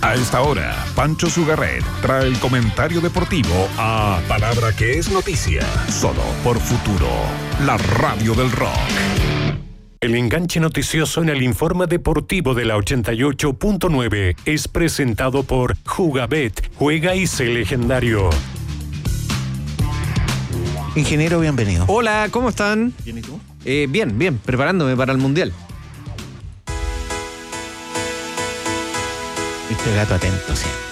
A esta hora, Pancho Sugarret trae el comentario deportivo a Palabra que es noticia, solo por Futuro, la radio del rock. El enganche noticioso en el informe deportivo de la 88.9 es presentado por Jugabet, juega y sé legendario. Ingeniero, bienvenido. Hola, ¿cómo están? ¿Bien y tú? Bien, preparándome para el Mundial. Este gato atento siempre.